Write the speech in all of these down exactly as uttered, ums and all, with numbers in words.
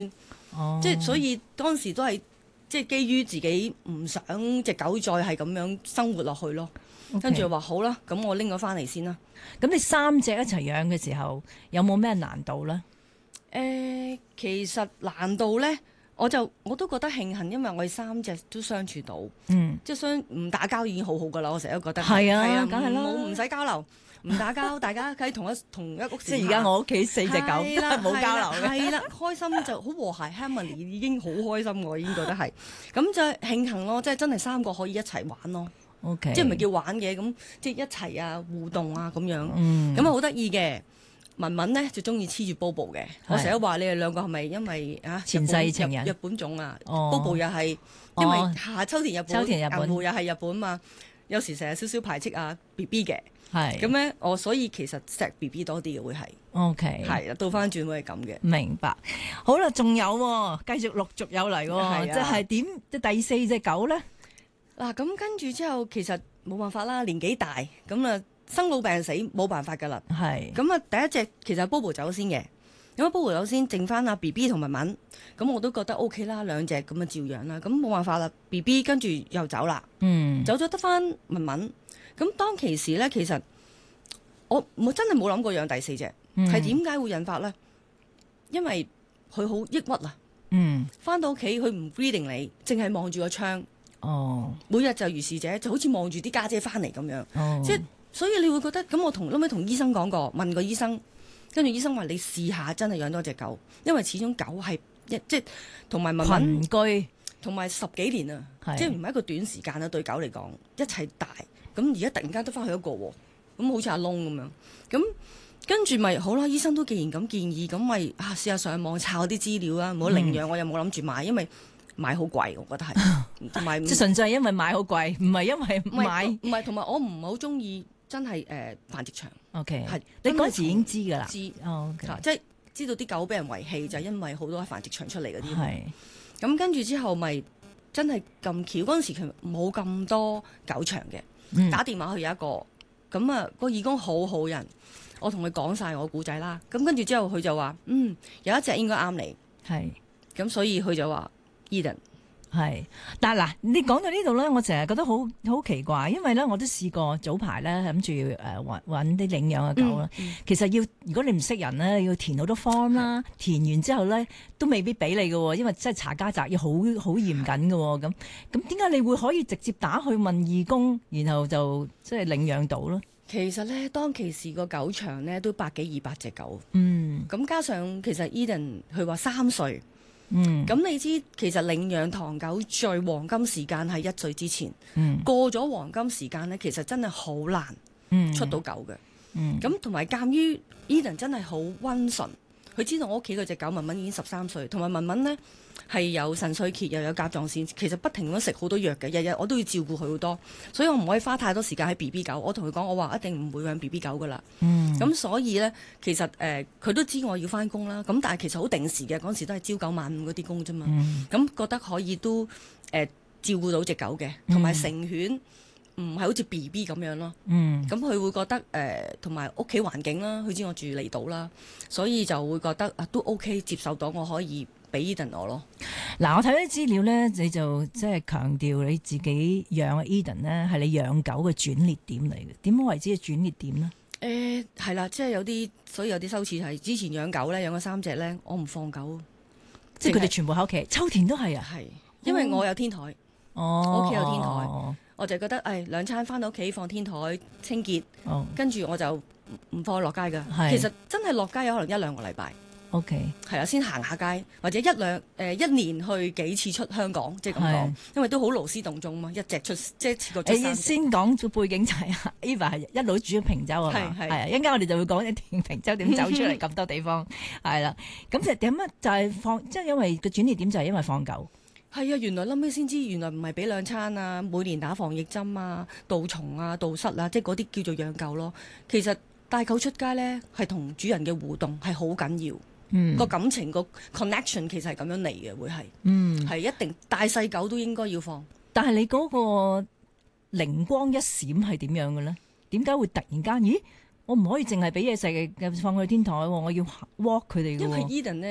哦， 即係所以當時都係即係基於自己唔想隻狗再係咁樣生活落去咯。 Okay. 跟住話好啦，咁我拎咗翻嚟先啦。 咁你三隻一齊養嘅時候，有冇咩難度咧？ 誒、呃，其實難度咧，我就我都覺得慶幸，因為我哋三隻都相處到， 嗯， 即係相唔打交已經好好噶啦。我成日都覺得係啊， 係啊， 梗係啦， 冇唔使交流，唔打交，大家喺同一同一屋。 即係而家我屋企四隻狗都係冇交流嘅， 係啦，開心就好和諧，Harmony 已經好開心，我已經覺得係。咁就慶幸咯，即係真係三個可以一齊玩咯。 OK， 即係唔係叫玩嘅，咁即係一齊啊互動啊咁樣， 嗯， 咁啊好得意嘅。文文咧就中意黐住 Bobo 嘅，我成日話你哋兩個係咪因為啊前世情人日本種啊、 哦、 Bobo 又係因為夏秋田日本， 秋田日本銀湖又係日本嘛，有時成日少少排斥啊 B B 嘅， 係咁咧我所以其實錫 B B 多啲嘅會係 OK 係啦，倒翻轉會係咁嘅。 明白。好啦，仲有繼續陸續有嚟，即係點即係第四隻狗咧？ 嗱咁跟住之後，其實冇辦法啦，年紀大咁啊。生老病死冇辦法㗎啦， 係咁啊！第一隻其實 Bobo 走先嘅，咁啊 Bobo 走先，剩翻阿 B B 同文文，咁我都覺得 O K 啦，兩隻咁啊照養啦，咁冇辦法啦 ，B B 跟住又走啦， 嗯， 走咗得翻文文，咁當其時咧，其實我我真係冇諗過養第四隻，係點解會引發咧？因為佢好抑鬱啊，嗯，翻到屋企佢唔 reading 你，淨係望住個窗，哦，每日就如是者，就好似望住啲家姐翻嚟咁樣，哦，即係。所以你會覺得咁，我同後尾同醫生講過，問過醫生，跟住醫生話你試下真係養多隻狗，因為始終狗係一即係同埋群居， 同埋十幾年啊，即係唔係一個短時間啊，對狗嚟講一齊大，咁而家突然間得翻去一個喎，咁好似阿窿咁樣，咁跟住咪好啦，醫生都既然咁建議，咁咪啊試下上網查啲資料啊，唔好領養，嗯、我又冇諗住買，因為買好貴，我覺得係，同埋即係純粹係因為買好貴，唔係因為買， 唔係同埋我唔係好中意。真係誒、呃、繁殖場 ，OK， 係你嗰時已經知㗎啦， 知， 哦 okay. 即係知道啲狗俾人遺棄就係、因為好多喺繁殖場出嚟嗰啲， 係咁跟住之後咪真係咁巧嗰陣時佢冇咁多狗場嘅，嗯、打電話去有一個，咁啊、個義工好好人，我同佢講晒我故仔啦，咁跟住之後佢就話嗯有一隻應該啱你，係，咁所以佢就話 Eden。 係，但係嗱，你講到呢度咧，我成日覺得好好奇怪，因為咧我都試過早排咧諗住誒揾揾啲領養嘅狗啦。嗯嗯、其實要如果你唔識人咧，要填好多 form 啦，填完之後咧都未必俾你嘅，因為真係查家宅要好好嚴謹嘅。咁咁點解你會可以直接打去問義工，然後就即係領養到咧？ 其實咧，當其時個狗場咧都百幾二百隻狗， 嗯， 咁加上其實 Eden 佢話三歲。 嗯，咁你知其實領養唐狗最黃金時間係一歲之前， 嗯， 過咗黃金時間咧，其實真係好難出到狗嘅， 嗯， 咁同埋鑑於 Eden 真係好溫順，佢知道我屋企嗰隻狗文文已經十三歲，同埋文文咧係有腎衰竭又有甲狀腺，其實不停咁食好多藥嘅，日日我都要照顧佢好多，所以我唔可以花太多時間喺 B B 狗。我同佢講，我話一定唔會養 B B 狗噶啦。嗯，咁所以咧，其實誒佢、呃、都知我要翻工啦。咁但係其實好定時嘅，嗰陣時都係朝九晚五嗰啲工啫嘛。咁、嗯、覺得可以都誒、呃、照顧到隻狗嘅，同埋成犬唔係好似 B B 咁樣咯。嗯，咁佢會覺得誒同埋屋企環境啦，佢知我住離島啦，所以就會覺得啊都 OK 接受到，我可以俾 Eden 我咯。 嗱，我睇啲資料咧，你就即係強調你自己養 Eden 咧係你養狗嘅轉捩點嚟嘅。點樣為之嘅轉捩點呢？ 誒係啦，即係有啲，所以有啲羞恥係之前養狗咧，養咗三隻咧，我唔放狗， 即係佢哋全部喺屋企，秋田都係啊， 係因為我有天台， 哦， 我屋企有天台，哦、我就覺得誒兩餐翻到屋企放天台清潔，哦、跟住我就唔放落街㗎。其實真係落街有可能一兩個禮拜。 OK， 係啊，先行下街，或者一兩誒、呃、一年去幾次出香港，即係咁講，因為都好勞師動眾嘛，一隻出即係次過出三隻。 先講個背景就係 Eva 係一路住喺平洲啊嘛，係啊，一陣間我哋就會講一條平洲點走出嚟咁多地方，係啦，咁就點啊？就係放，即係因為個轉捩點就係因為放狗。 係啊，原來冧尾先知，原來唔係俾兩餐啊，每年打防疫針啊、杜蟲啊、杜虱啊，即係嗰啲叫做養狗咯。其實帶狗出街咧，係同主人嘅互動係好緊要。嗯，個感情個 connection 其實係咁樣嚟嘅，會係，嗯，係一定大細狗都應該要放。 但係你嗰個靈光一閃係點樣嘅咧？點解會突然間？咦，我唔可以淨係俾嘢食嘅放去天台喎，我要 walk 佢哋嘅。 因為 Eden 咧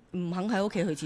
唔肯喺屋企去廁